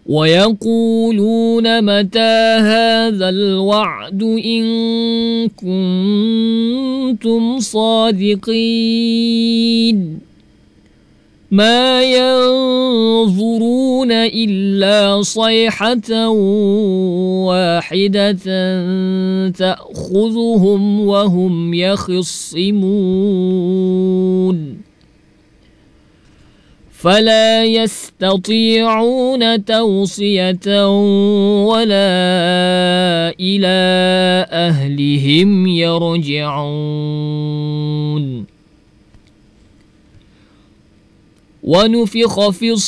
ويقولون متى هذا الوعد إن كنتم صادقين ما ينظرون إلا صيحة واحدة تأخذهم وهم يخصمون فلا يستطيعون توصية ولا إلى أهلهم يرجعون ونفخ في